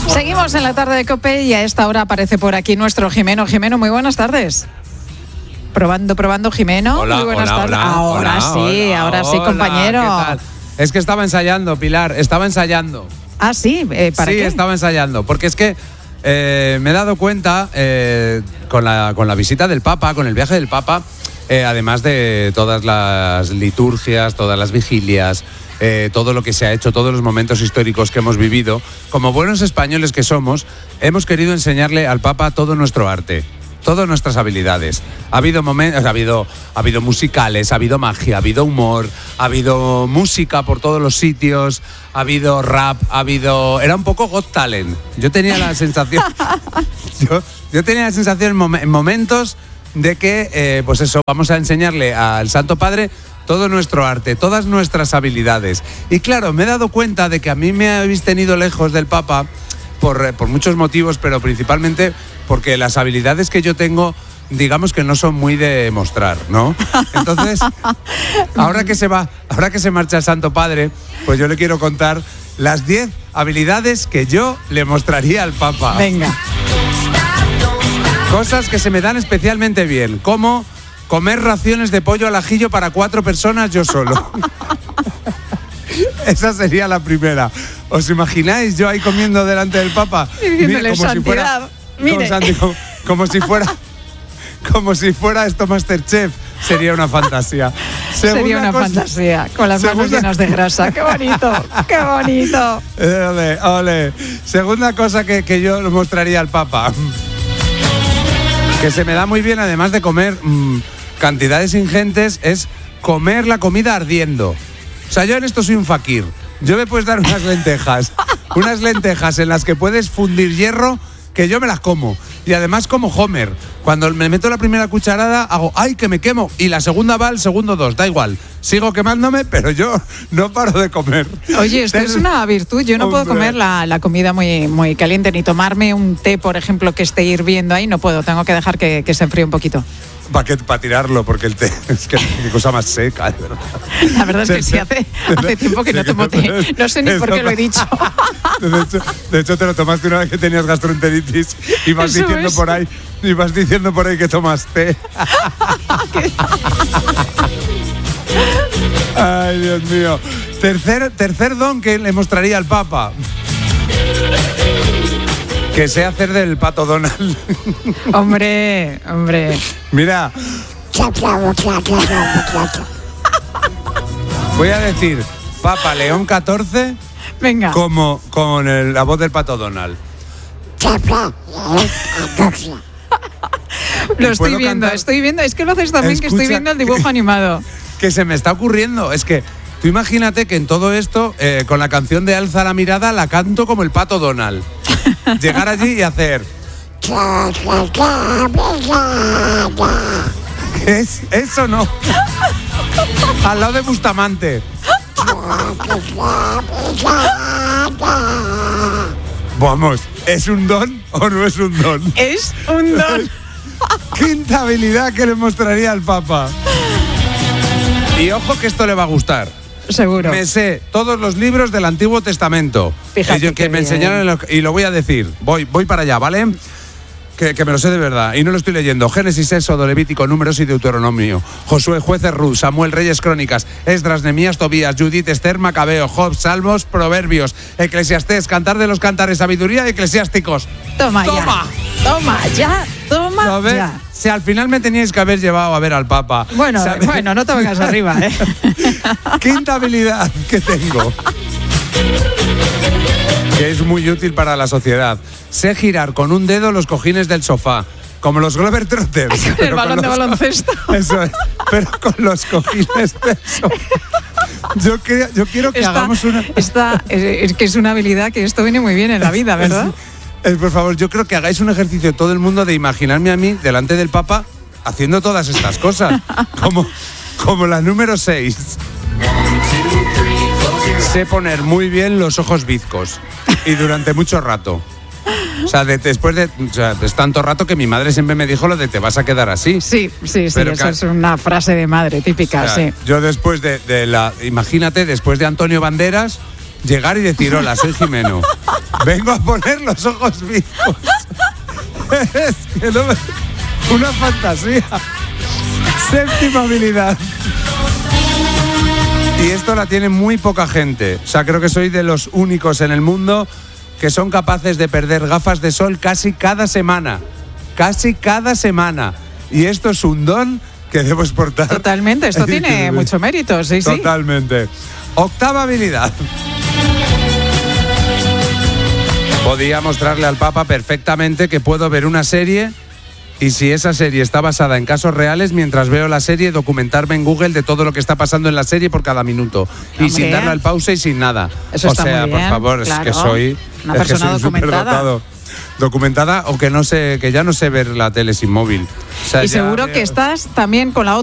Seguimos en la tarde de COPE y a esta hora aparece por aquí nuestro Jimeno. Jimeno, muy buenas tardes. Probando, Jimeno. Hola, muy buenas tardes. Ahora sí, compañero. ¿Qué tal? Es que estaba ensayando, Pilar, Ah, sí, ¿para qué? Sí, estaba ensayando, porque es que me he dado cuenta con la visita del Papa, con el viaje del Papa, además de todas las liturgias, todas las vigilias, todo lo que se ha hecho, todos los momentos históricos que hemos vivido, como buenos españoles que somos, hemos querido enseñarle al Papa todo nuestro arte, todas nuestras habilidades. Ha habido momentos, ha habido musicales, ha habido magia, ha habido humor, ha habido música por todos los sitios, ha habido rap, era un poco Got Talent. Yo tenía la sensación yo tenía la sensación en momentos de que pues eso, vamos a enseñarle al Santo Padre todo nuestro arte, todas nuestras habilidades. Y claro, me he dado cuenta de que a mí me habéis tenido lejos del Papa por muchos motivos, pero principalmente porque las habilidades que yo tengo, digamos que no son muy de mostrar, ¿no? Entonces, ahora que se marcha el Santo Padre, pues yo le quiero contar las 10 habilidades que yo le mostraría al Papa. Venga. Cosas que se me dan especialmente bien, como comer raciones de pollo al ajillo para 4 personas yo solo. Esa sería la primera. ¿Os imagináis yo ahí comiendo delante del Papa? Diciéndole santidad. Como si fuera esto Masterchef. Sería una fantasía. Fantasía, con las manos llenas de grasa. ¡Qué bonito! ¡Qué bonito! Ole. Segunda cosa que yo le mostraría al Papa, que se me da muy bien, además de comer cantidades ingentes, es comer la comida ardiendo. O sea, yo en esto soy un fakir. Yo me puedes dar unas lentejas en las que puedes fundir hierro, que yo me las como. Y además como Homer. Cuando me meto la primera cucharada, hago ¡ay, que me quemo! Y la segunda va al segundo 2, da igual. Sigo quemándome, pero yo no paro de comer. Oye, esto es una virtud. Yo no puedo comer la comida muy, muy caliente, ni tomarme un té, por ejemplo, que esté hirviendo ahí. No puedo, tengo que dejar que se enfríe un poquito. Para tirarlo, porque el té es que qué cosa más seca, de verdad. La verdad es que sí, hace tiempo que no tomo té. No sé ni por qué lo he dicho. De hecho, te lo tomaste una vez que tenías gastroenteritis y vas diciendo por ahí que tomas té. Ay, Dios mío. Tercer don que le mostraría al Papa. Que sé hacer del Pato Donald. Hombre. Mira. Voy a decir Papa León XIV. Venga. Como con la voz del Pato Donald. Lo estoy viendo. Es que lo haces también. Escucha, que estoy viendo el dibujo animado. Que se me está ocurriendo. Es que tú imagínate que en todo esto, con la canción de Alza la mirada, la canto como el Pato Donald. Llegar allí y hacer... ¿Qué es? Eso no. Al lado de Bustamante. Vamos, ¿es un don o no es un don? Es un don. Quinta habilidad que le mostraría al Papa. Y ojo que esto le va a gustar. Seguro. Me sé todos los libros del Antiguo Testamento. Fíjate que me enseñaron y lo voy a decir. Voy para allá, ¿vale? Que me lo sé de verdad y no lo estoy leyendo. Génesis, Éxodo, Levítico, Números y Deuteronomio. Josué, Jueces, Ruth, Samuel, Reyes, Crónicas, Esdras, Nehemías, Tobías, Judith, Esther, Macabeo, Job, Salmos, Proverbios, Eclesiastés, Cantar de los Cantares, Sabiduría y Eclesiásticos. Toma ya. Si al final me teníais que haber llevado a ver al Papa. Bueno, no te vengas arriba, ¿eh? Quinta habilidad que tengo, que es muy útil para la sociedad. Sé girar con un dedo los cojines del sofá, como los Globetrotters. El balón de baloncesto. Eso es, pero con los cojines del sofá. Yo quiero que hagamos una... Es que es una habilidad que esto viene muy bien en la vida, ¿verdad? Por favor, yo creo que hagáis un ejercicio todo el mundo de imaginarme a mí delante del Papa haciendo todas estas cosas. Como la número 6. Sé poner muy bien los ojos bizcos y durante mucho rato. O sea, es tanto rato que mi madre siempre me dijo lo de te vas a quedar así. Sí, pero eso es una frase de madre típica, o sea, sí. Yo después imagínate, después de Antonio Banderas, llegar y decir, hola, soy Jimeno. Vengo a poner los ojos bizcos. Es que no me... Una fantasía. Séptima habilidad. Y esto la tiene muy poca gente. O sea, creo que soy de los únicos en el mundo que son capaces de perder gafas de sol casi cada semana. Casi cada semana. Y esto es un don que debo exportar. Totalmente, esto tiene mucho mérito, sí, sí. Totalmente. Octava habilidad. Podía mostrarle al Papa perfectamente que puedo ver una serie y si esa serie está basada en casos reales, mientras veo la serie, documentarme en Google de todo lo que está pasando en la serie por cada minuto. Hombre. Y sin darle al pause y sin nada. Eso está muy bien, por favor, claro. Es que soy una persona documentada. Documentada o que ya no sé ver la tele sin móvil. O sea, y seguro que estás también con la